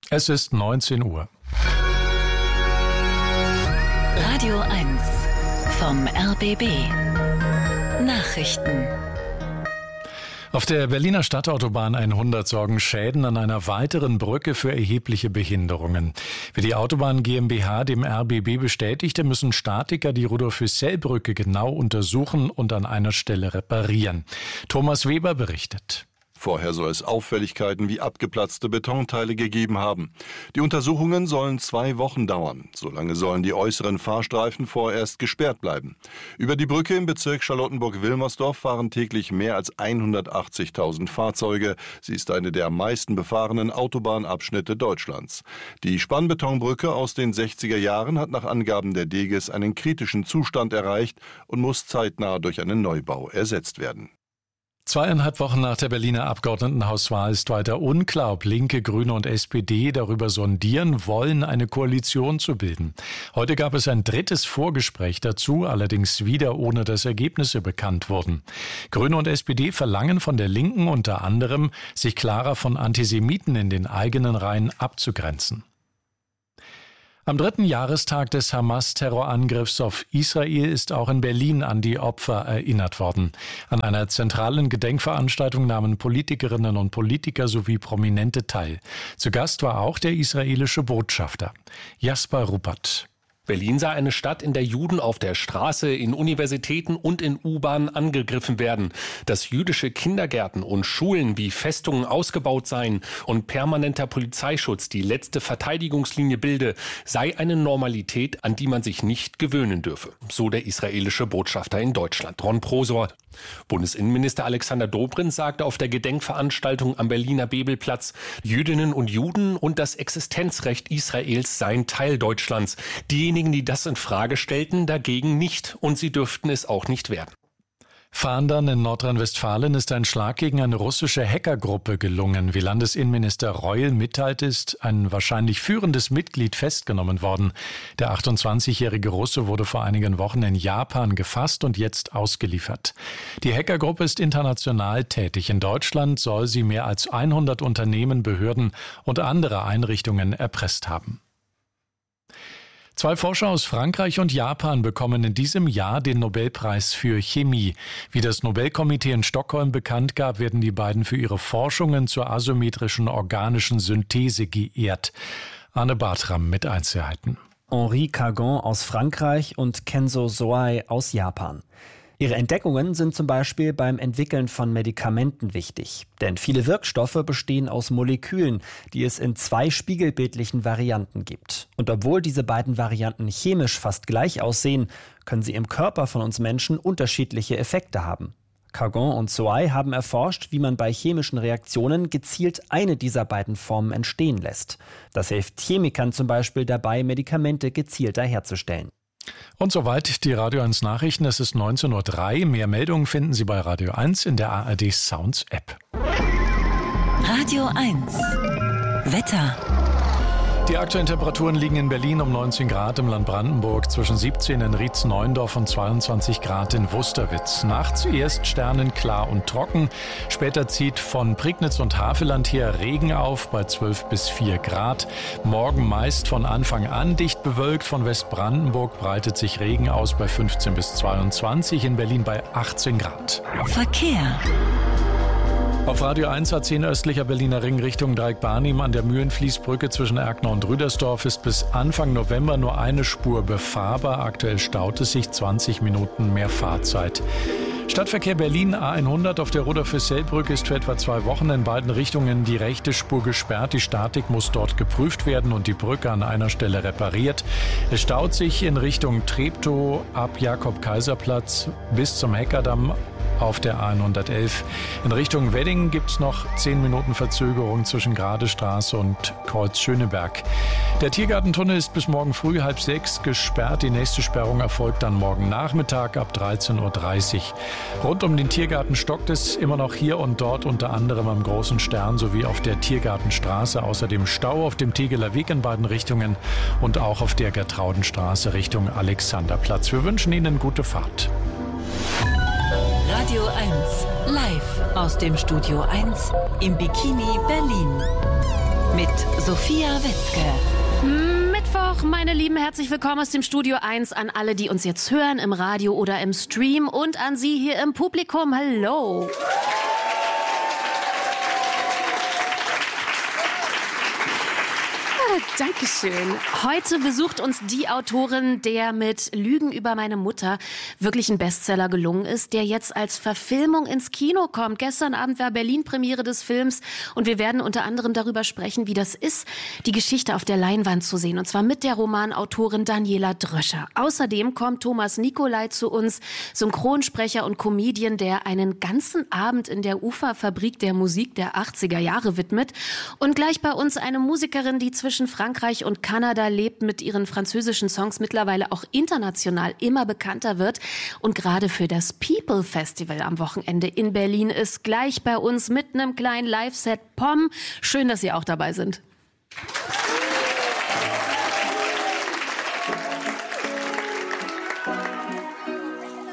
Es ist 19 Uhr. Radio 1 vom RBB. Nachrichten. Auf der Berliner Stadtautobahn 100 sorgen Schäden an einer weiteren Brücke für erhebliche Behinderungen. Wie die Autobahn GmbH dem RBB bestätigte, müssen Statiker die Rudolf-Hüssell-Brücke genau untersuchen und an einer Stelle reparieren. Thomas Weber berichtet. Vorher soll es Auffälligkeiten wie abgeplatzte Betonteile gegeben haben. Die Untersuchungen sollen 2 Wochen dauern. Solange sollen die äußeren Fahrstreifen vorerst gesperrt bleiben. Über die Brücke im Bezirk Charlottenburg-Wilmersdorf fahren täglich mehr als 180.000 Fahrzeuge. Sie ist eine der am meisten befahrenen Autobahnabschnitte Deutschlands. Die Spannbetonbrücke aus den 60er Jahren hat nach Angaben der Deges einen kritischen Zustand erreicht und muss zeitnah durch einen Neubau ersetzt werden. 2,5 Wochen nach der Berliner Abgeordnetenhauswahl ist weiter unklar, ob Linke, Grüne und SPD darüber sondieren wollen, eine Koalition zu bilden. Heute gab es ein drittes Vorgespräch dazu, allerdings wieder ohne dass Ergebnisse bekannt wurden. Grüne und SPD verlangen von der Linken unter anderem, sich klarer von Antisemiten in den eigenen Reihen abzugrenzen. Am 3. Jahrestag des Hamas-Terrorangriffs auf Israel ist auch in Berlin an die Opfer erinnert worden. An einer zentralen Gedenkveranstaltung nahmen Politikerinnen und Politiker sowie Prominente teil. Zu Gast war auch der israelische Botschafter. Jasper Ruppert. Berlin sei eine Stadt, in der Juden auf der Straße, in Universitäten und in U-Bahnen angegriffen werden, dass jüdische Kindergärten und Schulen wie Festungen ausgebaut seien und permanenter Polizeischutz die letzte Verteidigungslinie bilde, sei eine Normalität, an die man sich nicht gewöhnen dürfe. So der israelische Botschafter in Deutschland, Ron Prosor. Bundesinnenminister Alexander Dobrindt sagte auf der Gedenkveranstaltung am Berliner Bebelplatz, Jüdinnen und Juden und das Existenzrecht Israels seien Teil Deutschlands. Diejenigen, die das in Frage stellten, dagegen nicht, und sie dürften es auch nicht werden. Fahndern in Nordrhein-Westfalen ist ein Schlag gegen eine russische Hackergruppe gelungen. Wie Landesinnenminister Reul mitteilt, ist ein wahrscheinlich führendes Mitglied festgenommen worden. Der 28-jährige Russe wurde vor einigen Wochen in Japan gefasst und jetzt ausgeliefert. Die Hackergruppe ist international tätig. In Deutschland soll sie mehr als 100 Unternehmen, Behörden und andere Einrichtungen erpresst haben. 2 Forscher aus Frankreich und Japan bekommen in diesem Jahr den Nobelpreis für Chemie. Wie das Nobelkomitee in Stockholm bekannt gab, werden die beiden für ihre Forschungen zur asymmetrischen organischen Synthese geehrt. Arne Bartram mit Einzelheiten. Henri Cagon aus Frankreich und Kenzo Soai aus Japan. Ihre Entdeckungen sind zum Beispiel beim Entwickeln von Medikamenten wichtig. Denn viele Wirkstoffe bestehen aus Molekülen, die es in 2 spiegelbildlichen Varianten gibt. Und obwohl diese beiden Varianten chemisch fast gleich aussehen, können sie im Körper von uns Menschen unterschiedliche Effekte haben. Cagon und Soai haben erforscht, wie man bei chemischen Reaktionen gezielt eine dieser beiden Formen entstehen lässt. Das hilft Chemikern zum Beispiel dabei, Medikamente gezielter herzustellen. Und soweit die Radio 1 Nachrichten. Es ist 19:03 Uhr. Mehr Meldungen finden Sie bei Radio 1 in der ARD Sounds App. Radio 1 Wetter. Die aktuellen Temperaturen liegen in Berlin um 19 Grad, im Land Brandenburg zwischen 17 in Rietz-Neuendorf und 22 Grad in Wusterwitz. Nachts erst sternenklar und trocken. Später zieht von Prignitz und Havelland her Regen auf bei 12 bis 4 Grad. Morgen meist von Anfang an dicht bewölkt. Von Westbrandenburg breitet sich Regen aus bei 15 bis 22, in Berlin bei 18 Grad. Verkehr. Auf Radio 1 A10 östlicher Berliner Ring Richtung Dreieck-Barnim an der Mühlenfließbrücke zwischen Erkner und Rüdersdorf ist bis Anfang November nur eine Spur befahrbar. Aktuell staut es sich, 20 Minuten mehr Fahrzeit. Stadtverkehr Berlin A100 auf der Rudolf-Hüssell-Brücke ist für etwa 2 Wochen in beiden Richtungen die rechte Spur gesperrt. Die Statik muss dort geprüft werden und die Brücke an einer Stelle repariert. Es staut sich in Richtung Treptow ab Jakob-Kaiser-Platz bis zum Heckerdamm auf der A111. In Richtung Wedding gibt es noch 10 Minuten Verzögerung zwischen Gradestraße und Kreuz Schöneberg. Der Tiergartentunnel ist bis morgen früh 5:30 gesperrt. Die nächste Sperrung erfolgt dann morgen Nachmittag ab 13:30 Uhr. Rund um den Tiergarten stockt es immer noch hier und dort, unter anderem am Großen Stern sowie auf der Tiergartenstraße. Außerdem Stau auf dem Tegeler Weg in beiden Richtungen und auch auf der Gertraudenstraße Richtung Alexanderplatz. Wir wünschen Ihnen gute Fahrt. Radio 1 live aus dem Studio 1 im Bikini Berlin mit Sophia Witzke. Mittwoch, meine Lieben, herzlich willkommen aus dem Studio 1 an alle, die uns jetzt hören im Radio oder im Stream und an Sie hier im Publikum. Hallo! Dankeschön. Heute besucht uns die Autorin, der mit Lügen über meine Mutter wirklich ein Bestseller gelungen ist, der jetzt als Verfilmung ins Kino kommt. Gestern Abend war Berlin-Premiere des Films und wir werden unter anderem darüber sprechen, wie das ist, die Geschichte auf der Leinwand zu sehen. Und zwar mit der Romanautorin Daniela Dröscher. Außerdem kommt Thomas Nicolai zu uns, Synchronsprecher und Comedian, der einen ganzen Abend in der Uferfabrik der Musik der 80er Jahre widmet. Und gleich bei uns eine Musikerin, die zwischen Frankreich und Kanada lebt, mit ihren französischen Songs mittlerweile auch international immer bekannter wird und gerade für das People Festival am Wochenende in Berlin ist, gleich bei uns mit einem kleinen Live-Set. Pom, schön, dass Sie auch dabei sind.